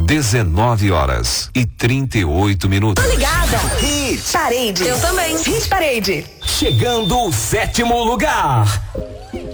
19h38. Tô ligada. Hit Parade. Eu também. Hit Parade. chegando o 7º lugar.